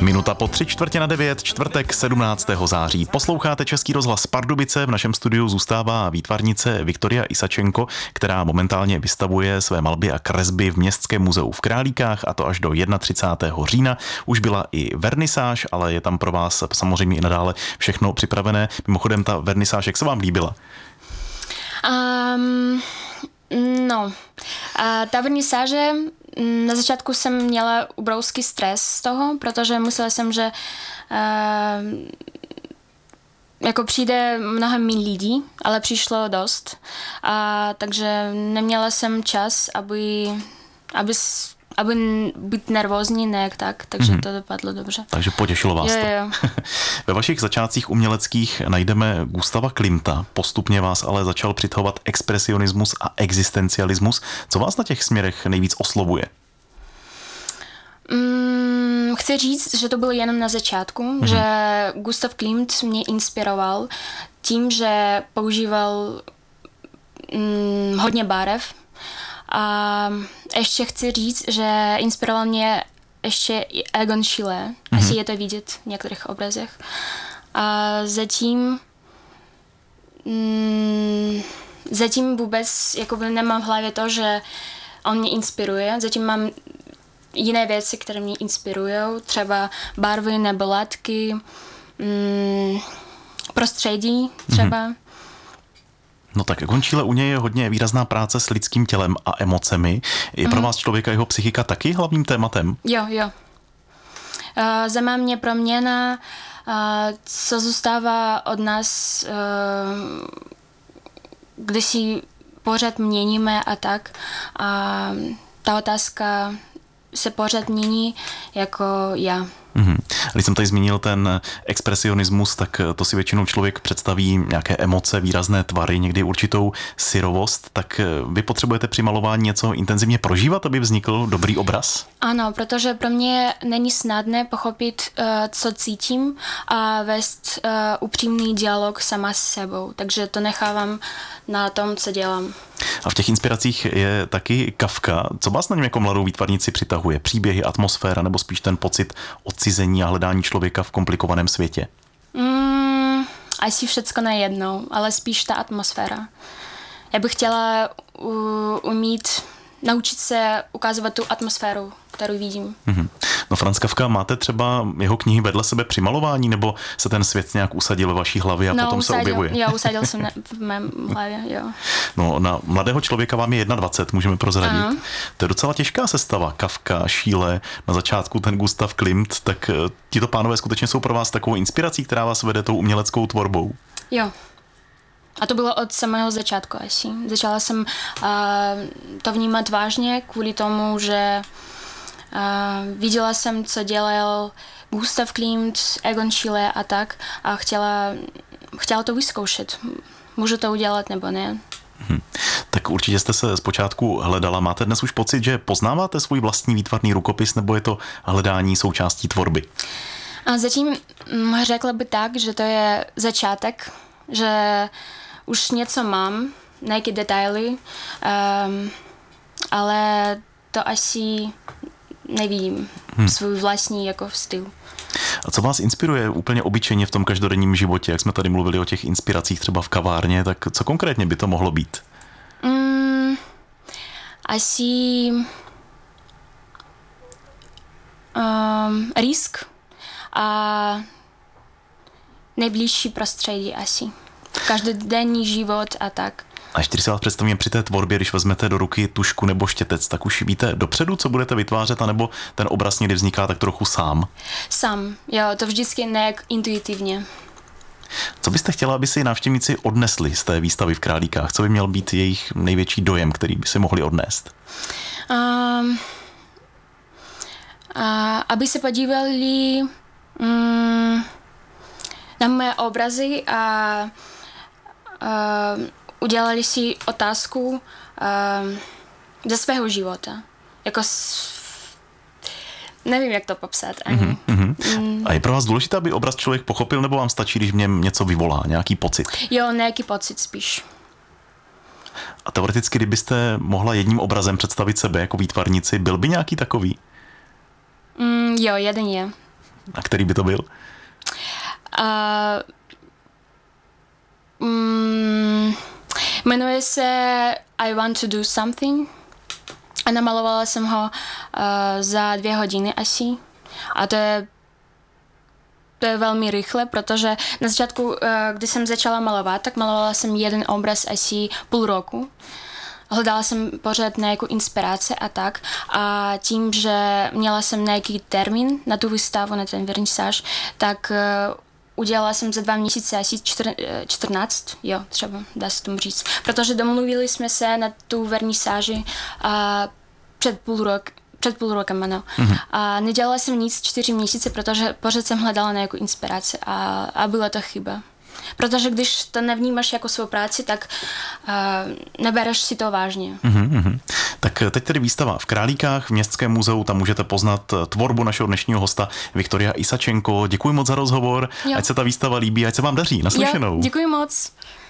Minuta po 8:45, čtvrtek 17. září. Posloucháte Český rozhlas Pardubice, v našem studiu zůstává výtvarnice Viktoria Isačenko, která momentálně vystavuje své malby a kresby v Městském muzeu v Králíkách, a to až do 31. října. Už byla i vernisáž, ale je tam pro vás samozřejmě i nadále všechno připravené. Mimochodem, ta vernisáž, jak se vám líbila? Ta vernisáže, na začátku jsem měla obrovský stres z toho, protože myslela jsem, že jako přijde mnohem méně lidí, ale přišlo dost. Takže neměla jsem čas, aby být nervózní, nejak tak, takže to dopadlo dobře. Takže potěšilo vás to. Jo. Ve vašich začátcích uměleckých najdeme Gustava Klimta, postupně vás ale začal přitahovat expresionismus a existencialismus. Co vás na těch směrech nejvíc oslovuje? Chci říct, že to bylo jenom na začátku, že Gustav Klimt mě inspiroval tím, že používal hodně barev. A ještě chci říct, že inspiroval mě ještě i Egon Schiele. Asi je to vidět v některých obrazech. A zatím vůbec jakoby nemám v hlavě to, že on mě inspiruje. Zatím mám jiné věci, které mě inspirují. Třeba barvy nebo látky, prostředí třeba. No tak Egon Schiele, u něj je hodně výrazná práce s lidským tělem a emocemi. Je pro vás člověka jeho psychika taky hlavním tématem? Jo. Zajímá mě proměna, co zůstává od nás, když si pořád měníme a tak. A ta otázka se pořád mění jako já. Když jsem tady zmínil ten expresionismus, tak to si většinou člověk představí nějaké emoce, výrazné tvary, někdy určitou syrovost, tak vy potřebujete při malování něco intenzivně prožívat, aby vznikl dobrý obraz? Ano, protože pro mě není snadné pochopit, co cítím a vést upřímný dialog sama s sebou, takže to nechávám na tom, co dělám. A v těch inspiracích je taky Kafka. Co vás na něm jako mladou výtvarnici přitahuje? Příběhy, atmosféra nebo spíš ten pocit odcizení a hledání člověka v komplikovaném světě? Asi všecko najednou, ale spíš ta atmosféra. Já bych chtěla naučit se ukazovat tu atmosféru, kterou vidím. No Franz Kafka, máte třeba jeho knihy vedle sebe při malování, nebo se ten svět nějak usadil ve vaší hlavě a potom se objevuje? Jo, usadil jsem v mém hlavě, jo. No, na mladého člověka vám je 21, můžeme prozradit. Aha. To je docela těžká sestava. Kafka, Schiele, na začátku ten Gustav Klimt, tak tito pánové skutečně jsou pro vás takovou inspirací, která vás vede tou uměleckou tvorbou? Jo. A to bylo od samého začátku asi. Začala jsem to vnímat vážně kvůli tomu, že viděla jsem, co dělal Gustav Klimt, Egon Schiele a tak a chtěla to vyzkoušet. Můžu to udělat nebo ne? Tak určitě jste se zpočátku hledala. Máte dnes už pocit, že poznáváte svůj vlastní výtvarný rukopis, nebo je to hledání součástí tvorby? A zatím řekla by tak, že to je začátek, že už něco mám, nějaké detaily, ale to asi nevidím svůj vlastní jako styl. A co vás inspiruje úplně obyčejně v tom každodenním životě? Jak jsme tady mluvili o těch inspiracích třeba v kavárně, tak co konkrétně by to mohlo být? Asi risk a nejbližší prostředí asi. Každodenní život a tak. A ještě si vás představím při té tvorbě, když vezmete do ruky tužku nebo štětec, tak už víte dopředu, co budete vytvářet, anebo ten obraz někdy vzniká tak trochu sám? Sám, jo, to vždycky nějak intuitivně. Co byste chtěla, aby si návštěvníci odnesli z té výstavy v Králíkách? Co by měl být jejich největší dojem, který by si mohli odnést? Aby se podívali na mé obrazy a udělali si otázku ze svého života. Jako nevím, jak to popsat ani. A je pro vás důležité, aby obraz člověk pochopil, nebo vám stačí, když v něm něco vyvolá, nějaký pocit? Jo, nějaký pocit spíš. A teoreticky, kdybyste mohla jedním obrazem představit sebe jako výtvarnici, byl by nějaký takový? Jo, jeden je. A který by to byl? Jmenuje se I Want to Do Something a namalovala jsem ho za 2 hodiny asi. A to je velmi rychle, protože na začátku, když jsem začala malovat, tak malovala jsem jeden obraz asi půl roku. Hledala jsem pořád nějakou inspiraci a tak. A tím, že měla jsem nějaký termín na tu výstavu, na ten vernisáž, tak udělala jsem za 2 měsíce asi 14, jo, třeba dá se tomu říct. Protože domluvili jsme se na tu vernisáži před půl rokem, ano. Mm-hmm. A nedělala jsem nic 4 měsíce, protože pořád jsem hledala nějakou inspiraci a byla to chyba. Protože když to nevnímáš jako svou práci, tak nebereš si to vážně. Mm-hmm. Tak teď tedy výstava v Králíkách, v Městském muzeu, tam můžete poznat tvorbu našeho dnešního hosta Viktoria Isačenko. Děkuji moc za rozhovor, ať se ta výstava líbí, ať se vám daří. Naslyšenou. Jo, děkuji moc.